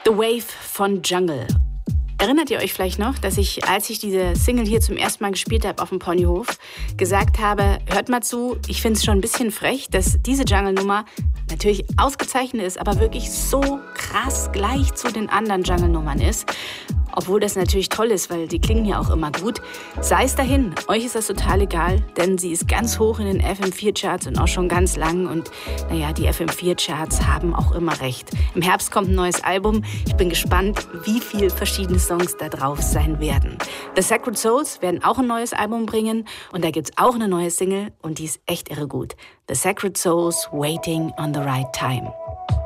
The Wave von Jungle. Erinnert ihr euch vielleicht noch, dass ich, als ich diese Single hier zum ersten Mal gespielt habe auf dem Ponyhof, gesagt habe, hört mal zu, ich finde es schon ein bisschen frech, dass diese Jungle-Nummer natürlich ausgezeichnet ist, aber wirklich so krass gleich zu den anderen Jungle-Nummern ist. Obwohl das natürlich toll ist, weil die klingen ja auch immer gut. Sei es dahin, euch ist das total egal, denn sie ist ganz hoch in den FM4-Charts und auch schon ganz lang. Und naja, die FM4-Charts haben auch immer recht. Im Herbst kommt ein neues Album. Ich bin gespannt, wie viele verschiedene Songs da drauf sein werden. The Sacred Souls werden auch ein neues Album bringen und da gibt's auch eine neue Single und die ist echt irre gut. The Sacred Souls, Waiting on the Right Time.